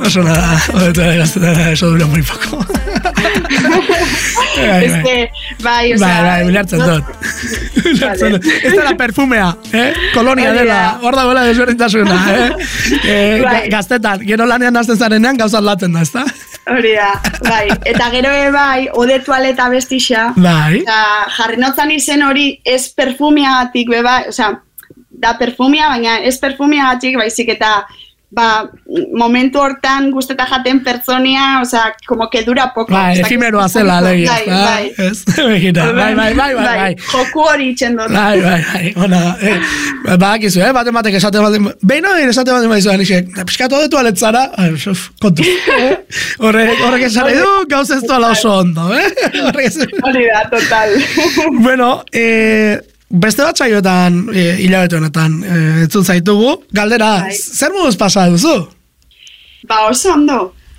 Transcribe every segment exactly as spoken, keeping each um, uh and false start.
Oso nada, hobeto gaztetan, eso dura muy poco. Es que, bai, o sea... Bai, bai, ulertzen dut. Ulertzen dut. Ez dela perfumea, eh? Kolonia dela, hor dagoela desberdintasuna, eh? eh gaztetan, gero lanean hasten zarenean gauzat latzen da, ezta? Hori da, bai. Eta gero bai, ode tualeta bestixa. Bai. Osa, jarri notzan izen hori ez perfumeagatik, beba, osa, da perfumea, baina ez perfumeagatik, baizik eta ba, momentu hortan gusteta jaten pertsonia, o sea, como que dura poco. Bai, efimeroa zela, legia, bai, bai. Ez, begita, bai, bai, bai, bai, bai. Joku hori itxen dut. Bai, bai, bai, ona, eh, badakizu, eh, bate matek esate baten, behin hori esate baten baizuan, nixek, piskatu detu aletzara, kontu, horrek, horrek esare du, gauz ez duela oso ondo, eh? Hori da, total. Bueno, eh, beste bat saioetan, e, hilabete honetan, e, entzun zaitugu, galdera, bai. Zer moduz pasa duzu? Ba, oso ondo.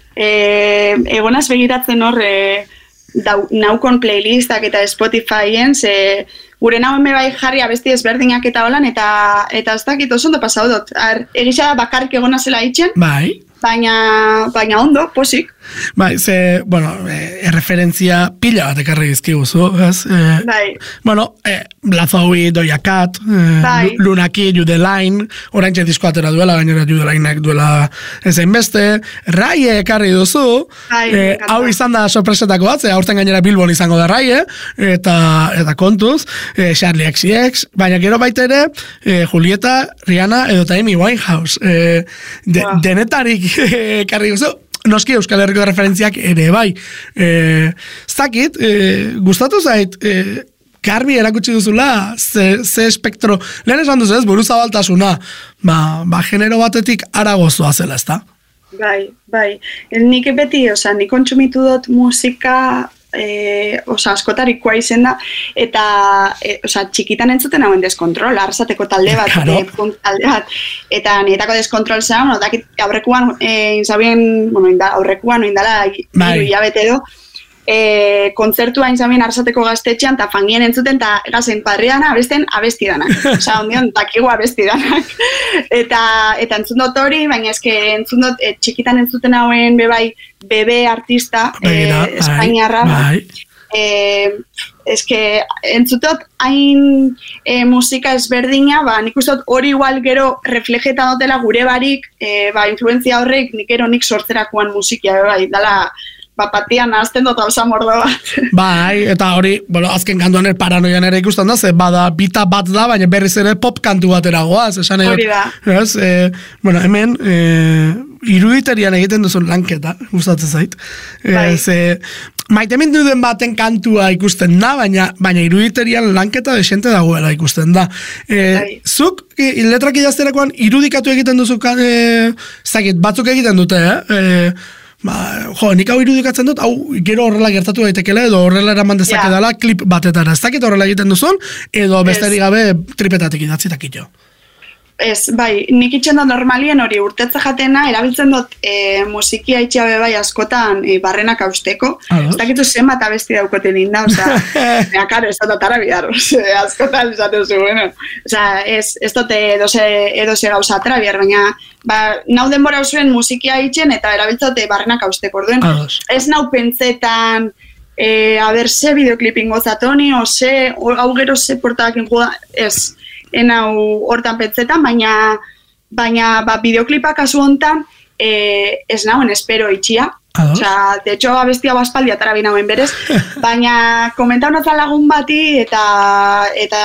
E, egonaz begiratzen hor, e, dau, naukon playlistak eta Spotifyen, ze gure nauen bai jarri abesti ezberdinak eta holan, eta eta ez dakit oso ondo pasau dut. Egisa bakarrik egonazela itxen, bai. Baina, baina ondo, posik. Bai, ze, bueno, e, referentzia pila bat ekarri dizkiguzu, ez? E, bai. Bueno, e, Blazoui, Doja Cat, e, bai. Lunaki, You The Line, oraintxe disko atera duela, gainera You The Lineak duela ezein beste, Raie ekarri duzu, bai, e, hau izan da sorpresetako bat, ze aurten gainera Bilbon izango da Raie, eta, eta kontuz, e, Charlie X C X, baina gero baita ere, e, Julieta, Rihanna, edo eta Amy Winehouse, e, de, wow. denetarik ekarri duzu, noski Euskal Herriko referentziak ere bai. Eh, Zakit, eh, gustatu zait, eh, garbi erakutsi duzula, ze, ze espektro, lehen esan duzu ez, buruzabaltasuna, ba, ba genero batetik aragozoa zela, ezta? Bai, bai. Nik beti, oza, nik kontsumitu dut musika, e, oza, askotarikoa izen da, eta, e, oza, txikitan entzuten hauen deskontrol, arrasateko talde bat, claro. e, talde bat, eta nietako deskontrol zen, no, dakit, aurrekuan, e, inzabien, bueno, inda, aurrekuan, indala, bai. Iru hilabete do, e, kontzertua inzabien arrasateko gaztetxean, eta fangien entzuten, eta gazen padriana, abesten abestidanak, oza, ondion, takigu abestidanak, eta, eta entzun dut hori, baina eske entzun dut, e, txikitan entzuten hauen, bebai, bebe artista, eh, espainiarra, bai. eh, eske entzutot hain eh, musika ezberdina, ba, nik uste dut hori igual gero reflejeta dutela gure barik, eh, ba, influenzia horrek nik ero nik sortzerakoan musikia, bai, dala, ba, patian azten dut hausa mordo bat. Bai, eta hori, bueno, azken kantuan er paranoian ere ikusten da, ze bada bita bat da, baina berriz ere pop kantu batera goaz, esan egin. Hori da. Ez, e, bueno, hemen, e, iruditerian egiten duzun lanketa, gustatzen zait. Bai. Ez, e, maite mindu den baten kantua ikusten da, baina, baina iruditerian lanketa desente dagoela ikusten da. E, bai. Zuk, e, letrak idazterakoan irudikatu egiten duzu, e, zakit, batzuk egiten dute, eh? E, Ba, jo, nik hau irudikatzen dut, hau gero horrela gertatu daitekela, edo horrela eraman dezake dela klip batetara. Ez dakit horrela egiten duzun, edo besterik gabe tripetatik idatzitak ito. Ez, bai, nik itxen dut normalien hori urtetza jatena, erabiltzen dut e, musikia itxabe bai askotan e, barrenak austeko. Ez dakitu zenbat abesti daukoten inda, oza, ea, karo, ez dut atara bihar, askotan esatu zu, bueno. Oza, ez, ez dut edose, edose gauza atara bihar, baina, ba, nau denbora zuen musikia itxen eta erabiltzen dut barrenak austeko, orduen. Ez nau pentsetan, e, a ber, ze videoklipin gozatoni, o ze, hau gero ze portakin joda, ez, enau hortan pentsetan, baina baina ba, bideoklipak kasu hontan e, ez nauen espero itxia. Osea, de hecho, abestia baspaldi atara binauen berez, baina komentau nazan lagun bati eta eta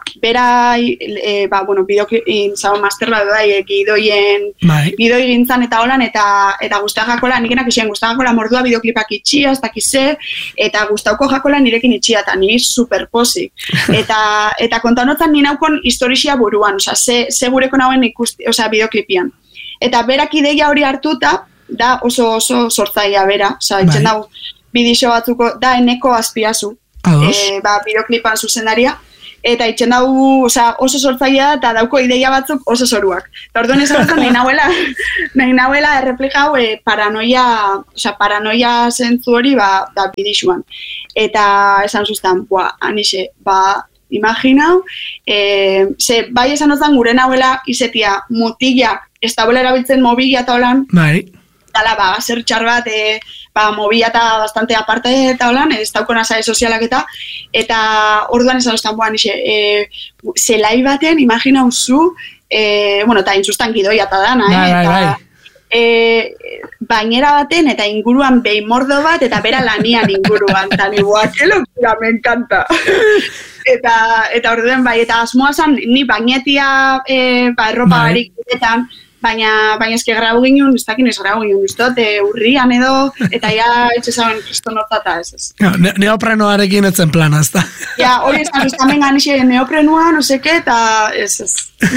bera e, ba, bueno, bideoklip zau master bat da, gidoien gidoi gintzan eta holan, eta eta guztak jakola, nikenak isien guztak jakola mordua bideoklipak itxia, ez dakize, eta guztauko jakola nirekin itxia, eta niri superposik. Eta, eta kontaunotan ninaukon historixia buruan, osea, ze, ze gureko nauen ikusti, osea, bideoklipian. Eta berak ideia hori hartuta, da oso oso sortzaia bera, oza, itzen dago bidixo batzuko, da eneko azpiazu, e, ba, bideoklipan zuzendaria, eta itzen dago oza, oso sortzaia eta dauko ideia batzuk oso zoruak. Eta orduan esan dut, nahi nahuela, nahi nahuela erreplikau e, paranoia, oza, paranoia zentzu hori, ba, da bidixuan. Eta esan zuztan, bua, anixe, ba, imaginau, e, ze, bai esan dut gure nahuela izetia mutila, ez da bola erabiltzen mobila eta holan, bai. Da dala, ba, zer txar bat, e, ba, mobila eta bastante aparte eta holan, ez daukona sare sozialak eta, eta orduan esan ostan boan, ixe, e, zelai baten, imagina uzu, e, bueno, eta insustan gidoia eta dana, eh, bai, bai. E, bainera baten eta inguruan beimordo bat eta bera lanian inguruan eta ni boa, que locura, me encanta eta, eta orduen bai, eta asmoa zan, ni bainetia e, ba, erropa barik diretan, baina, baina eske grau ginen, ez dakin ez grau ginen, ustot, e, urrian edo, eta ja etxe zaben kriston hortata ez ez. Ja, ne neoprenoarekin etzen plana, ez da? Ja, hori ez da, ez da mengan ise neoprenua, no seke, eta ez ez.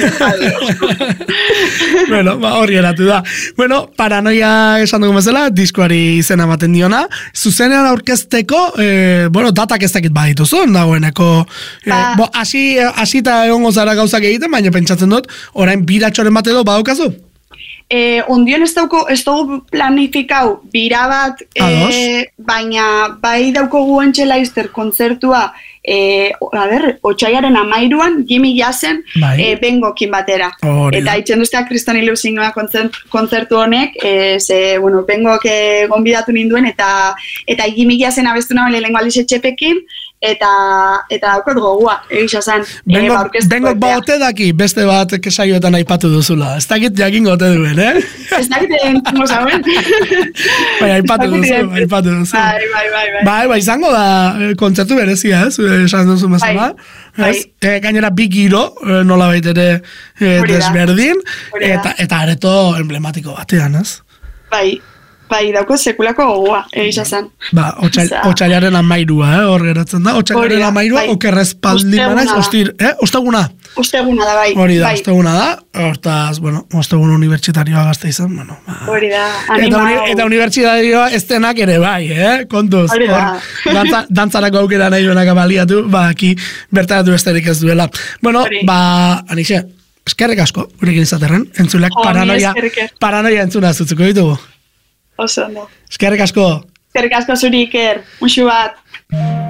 Bueno, ba, hori eratu da. Bueno, Paranoia esan dugu bezala, diskoari izena ematen diona, zuzenean aurkezteko, eh, bueno, datak ez dakit badituzu, dagoeneko, eh, ba. bo, hasi, hasi eta egongo zara gauzak egiten, baina pentsatzen dut, orain biratxoren bat edo badaukazu? Eh, ondion ez dauko, ez dugu planifikau bira bat, eh, baina bai daukogu entxela izter kontzertua, eh, a ber, otxaiaren amairuan, Jimmy Jazen, eh, bengokin batera. Orida. Eta itxen duztea Kriston Ilusingoa kontzertu honek, eh, ze, bueno, bengok eh, gonbidatu ninduen, eta eta Jimmy Jazen abestu nagoen lehenko aldiz etxepekin, eta eta daukot gogua, egisa zen. Bengok, eh, bengok baote daki, beste bat kesaioetan aipatu duzula. Ez dakit jakin gote duen, eh? Ez dakit entzungo zauen. Bai, aipatu duzu, aipatu duzu. Bai, bai, bai. Bai, bai, izango da kontzertu berezia, ez? Esan duzu bezala. Bai, bai. E, gainera bi giro, nola baitere e, desberdin, eta, eta areto emblematiko batean, ez? Bai. Bai, dauko sekulako gogoa, egisa zen. Ba, otxailaren amairua, eh, hor geratzen da. Otxailaren amairua, bai. Okerrezpaldi manaz, ostir, eh, osteguna. Osteguna da, bai. Hori da, bai. osteguna da. Hortaz, bueno, ostegun unibertsitarioa gazte izan, bueno. Ba. Hori da, animau. Eta, eta unibertsitarioa estenak ere bai, eh, kontuz. Hori da. Dantza, dantzarako aukera nahi duenak baliatu, ba, aki bertaratu besterik ez duela. Bueno, Hori. ba, Anixe, eskerrik asko, gurekin izaterren, entzulek oh, paranoia, paranoia entzuna zutzuko ditugu. Oso, no. Eskerrik asko. Eskerrik asko zuri, Iker. Muxu bat.